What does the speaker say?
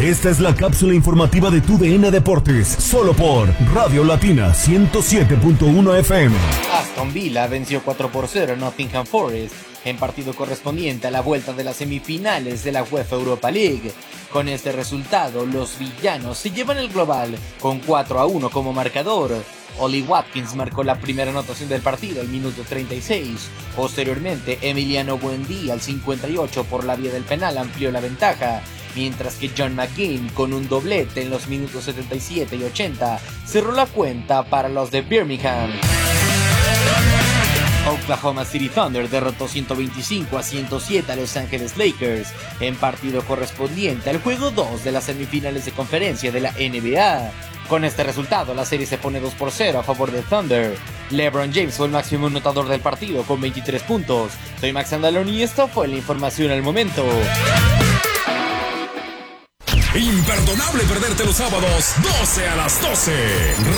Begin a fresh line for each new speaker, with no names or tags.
Esta es la cápsula informativa de tu DN Deportes, solo por Radio Latina 107.1 FM.
Aston Villa venció 4-0 a Nottingham Forest en partido correspondiente a la vuelta de las semifinales de la UEFA Europa League. Con este resultado, los villanos se llevan el global con 4-1 como marcador. Oli Watkins marcó la primera anotación del partido al minuto 36. Posteriormente, Emiliano Buendía al 58 por la vía del penal amplió la ventaja, mientras que John McGinn con un doblete en los minutos 77 y 80 cerró la cuenta para los de Birmingham. Oklahoma City Thunder derrotó 125-107 a Los Angeles Lakers en partido correspondiente al juego 2 de las semifinales de conferencia de la NBA. Con este resultado, la serie se pone 2-0 a favor de Thunder. LeBron James fue el máximo anotador del partido con 23 puntos. Soy Max Andaloni y esto fue la información al momento.
Imperdonable perderte los sábados 12 a las 12.